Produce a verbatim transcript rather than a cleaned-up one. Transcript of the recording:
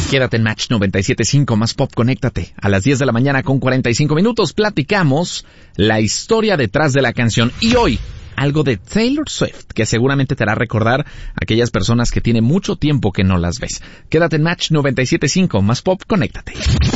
Quédate en Match noventa y siete punto cinco, más pop, conéctate. A las diez de la mañana con cuarenta y cinco minutos platicamos la historia detrás de la canción. Y hoy, algo de Taylor Swift, que seguramente te hará recordar a aquellas personas que tiene mucho tiempo que no las ves. Quédate en Match noventa y siete punto cinco, más pop, conéctate.